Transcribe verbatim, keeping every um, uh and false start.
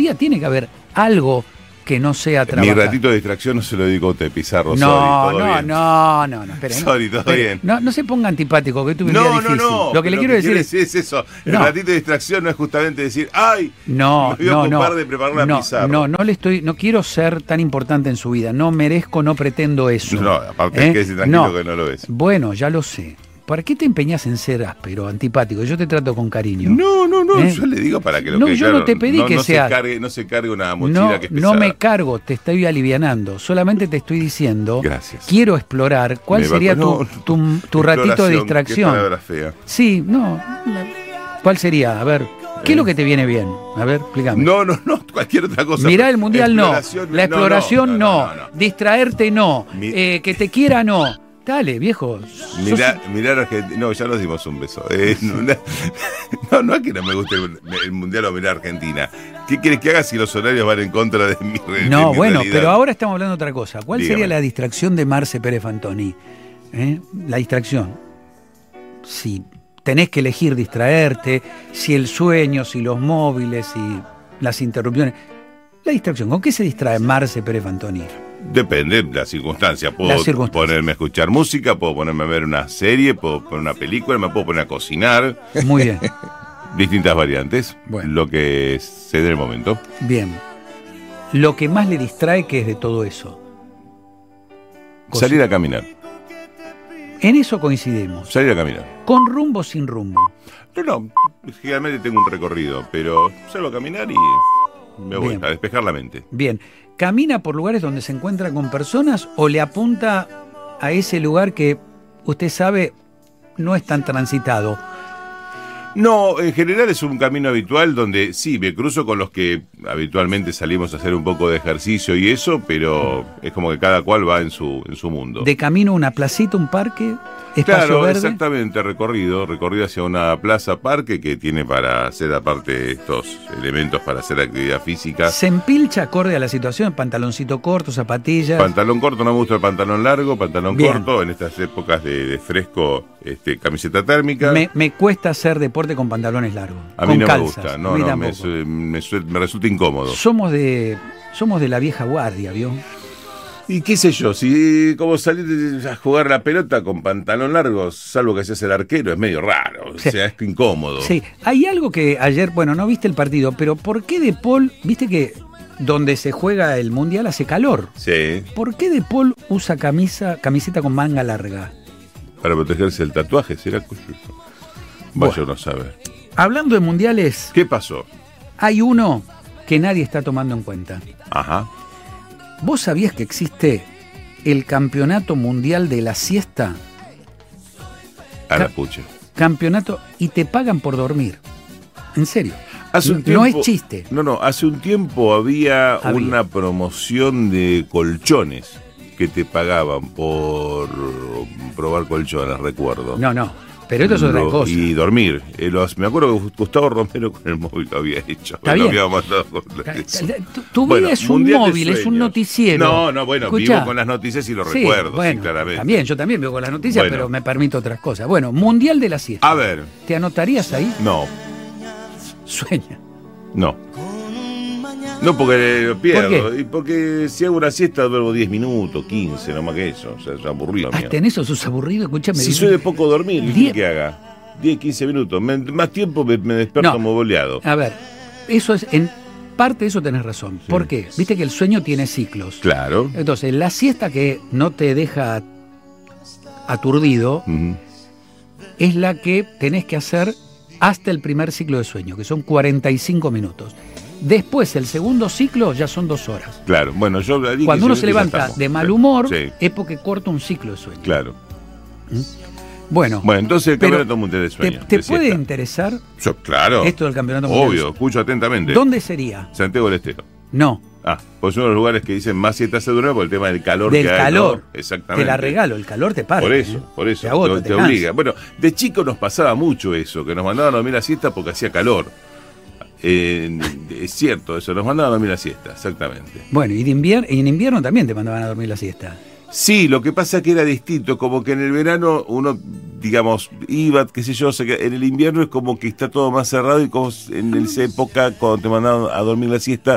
día tiene que haber algo que no sea trabajar. Mi ratito de distracción no se lo dedico a usted, Pizarro. No, sorry, todo no, bien. no, no, no, espere, Sorry, todo espere, bien. No, no se ponga antipático, que tuve un No, día no, difícil. no. Lo que le quiero decir es... es eso. El No. ratito de distracción no es justamente decir, ¡ay! No, me voy a no, ocupar no. de preparar la no, Pizarro. no, no le estoy, no quiero ser tan importante en su vida. No merezco, no pretendo eso. No, aparte ¿Eh? es que es tranquilo No. que no lo es. Bueno, ya lo sé. ¿Para qué te empeñas en ser áspero, antipático? Yo te trato con cariño. No, no, no, ¿Eh? yo le digo para que lo No, que yo claro, no te pedí no, que no seas- se cargue, no se cargue una mochila No, que es no pesada. me cargo, te estoy alivianando. Solamente te estoy diciendo, Gracias. quiero explorar cuál Me va sería con- tu, no, tu, tu ratito de exploración, distracción. Qué palabra fea. Sí, no. ¿Cuál sería? A ver, ¿qué es lo que te viene bien? A ver, explícame. No, no, no, cualquier otra cosa. Mirá el mundial no, Exploración, la exploración no, no, no, no, no. distraerte no, Mi- eh, que te quiera no. Dale, viejo. sos- Mirá, mirar Argentina. No, ya nos dimos un beso. Eh, no, no, no es que no me guste el, el mundial o mirar Argentina. ¿Qué quieres que haga si los horarios van en contra de mi de No, mi bueno, realidad? pero ahora estamos hablando de otra cosa. ¿Cuál Dígame. sería la distracción de Marce Pérez Fantoni? ¿Eh? La distracción. Si tenés que elegir distraerte, si el sueño, si los móviles, si las interrupciones. La distracción, ¿con qué se distrae Marce Pérez Fantoni? Depende de la circunstancia. Puedo La circunstancia. ponerme a escuchar música, puedo ponerme a ver una serie, puedo poner una película, me puedo poner a cocinar. Muy bien, Distintas variantes. Bueno. Lo que se dé en el momento. bien. Lo que más le distrae, ¿qué es de todo eso? Cosa- Salir a caminar. En eso coincidimos. Salir a caminar. Con rumbo o sin rumbo. No, no, generalmente tengo un recorrido, pero salgo a caminar y me voy Bien. a despejar la mente. Bien, ¿camina por lugares donde se encuentra con personas o le apunta a ese lugar que usted sabe no es tan transitado? No, en general es un camino habitual donde sí, me cruzo con los que habitualmente salimos a hacer un poco de ejercicio y eso, pero es como que cada cual va en su, en su mundo. ¿De camino a una placita, un parque, espacio Claro, verde? exactamente, recorrido, recorrido hacia una plaza parque que tiene para hacer aparte estos elementos para hacer actividad física. ¿Se empilcha acorde a la situación? ¿Pantaloncito corto, zapatillas? Pantalón corto, no me gusta el pantalón largo, pantalón Bien. corto, en estas épocas de, de fresco, este, camiseta térmica. me, me cuesta hacer deporte con pantalones largos. A con mí no calzas. me gusta, A no, mí no, me, tampoco. su- me, su- me resulta incómodo. Somos de, somos de la vieja guardia, ¿vio? Y qué sé yo, si como salir a jugar la pelota con pantalón largo, salvo que seas el arquero, es medio raro, Sí. o sea, es incómodo. Sí, hay algo que ayer, bueno, no viste el partido, pero ¿por qué De Paul, viste que donde se juega el Mundial hace calor? Sí, ¿Por qué De Paul usa camisa, camiseta con manga larga? para protegerse el tatuaje, ¿será? Vaya Bueno. uno a saber. Hablando de mundiales, ¿Qué pasó? hay uno que nadie está tomando en cuenta. Ajá. ¿Vos sabías que existe el Campeonato Mundial de la Siesta? A la Ca- pucha. Campeonato y te pagan por dormir. En serio. Hace un No tiempo- es chiste. No, no, hace un tiempo había, Había. una promoción de colchones que te pagaban por probar colchones, recuerdo. No, no. Pero esto es otra Lo- cosa. Y dormir. Eh, los- me acuerdo que Gustavo Romero con el móvil lo había hecho. Está Lo bien. había mandado con la- Ca- Tu, tu vida Bueno, es un Mundial de móvil, es un Sueños. noticiero. No, no, bueno, Escuchá. vivo con las noticias y lo Sí, recuerdo, bueno, sí, claramente. También, yo también vivo con las noticias, Bueno. pero me permito otras cosas. Bueno, Mundial de la Siesta. A ver, ¿Te anotarías ahí? no, Sueña. no. No, porque lo pierdo. ¿Por qué? Y porque si hago una siesta duermo diez minutos, quince, no más que eso. O sea, es aburrido. mío. Hasta en eso sos aburrido, escúchame. Si soy de poco dormir, ¿qué Diez- que haga? diez, quince minutos. Me- más tiempo me, me despierto No. como boleado. A ver, eso es, en parte de eso tenés razón. ¿Por qué? Viste que el sueño tiene ciclos. Claro. Entonces, la siesta que no te deja aturdido Ujú. es la que tenés que hacer hasta el primer ciclo de sueño, que son cuarenta y cinco minutos. Después, el segundo ciclo ya son dos horas. Claro. Bueno, yo di Cuando quince uno se minutos y ya levanta estamos. de mal humor, Sí, es porque corta un ciclo de sueño. claro. Bueno, Bueno, entonces el pero campeonato mundial de ¿te, sueño. te de puede siesta. interesar Yo, claro. esto del campeonato mundial? Obvio, escucho atentamente. ¿Dónde sería? Santiago del Estero. No, Ah, pues uno de los lugares que dicen más siesta se duerme por el tema del calor del que hay. calor. ¿no? Exactamente. Te la regalo, el calor te para. Por eso, por eso, Te agota, te, te te cansa. obliga. Bueno, de chico nos pasaba mucho eso, que nos mandaban a dormir la siesta porque hacía calor. Eh, es cierto eso, nos mandaban a dormir la siesta, exactamente. Bueno, y de invier- y en invierno también te mandaban a dormir la siesta. Sí, lo que pasa es que era distinto, como que en el verano uno, digamos, iba, qué sé yo, o sea, que en el invierno es como que está todo más cerrado y como en esa época cuando te mandaban a dormir la siesta